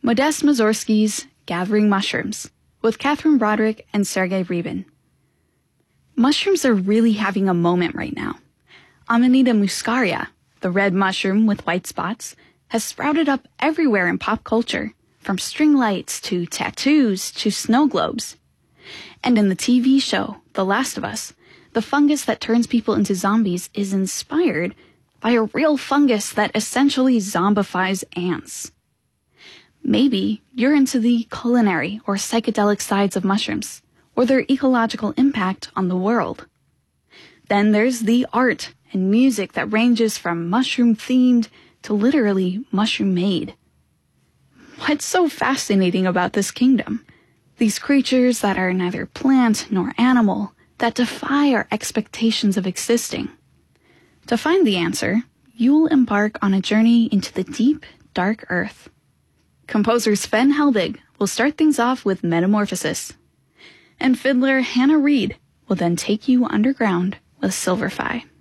Modest Mussorgsky's Gathering Mushrooms, with Catherine Broderick and Sergey Rybin. Mushrooms are really having a moment right now. Amanita muscaria, the red mushroom with white spots, has sprouted up everywhere in pop culture, from string lights to tattoos to snow globes. And in the TV show, The Last of Us, the fungus that turns people into zombies is inspired by a real fungus that essentially zombifies ants. Maybe you're into the culinary or psychedelic sides of mushrooms, or their ecological impact on the world. Then there's the art and music that ranges from mushroom-themed to literally mushroom-made. What's so fascinating about this kingdom? These creatures that are neither plant nor animal, that defy our expectations of existing. To find the answer, you'll embark on a journey into the deep, dark earth. Composer Sven Helbig will start things off with Metamorphosis, and fiddler Hannah Reed will then take you underground with Silverfi.